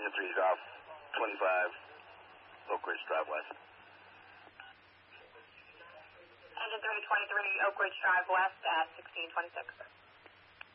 Engine 3's off, 25, Oak Ridge Drive West. Engine 323, Oak Ridge Drive West at 1626.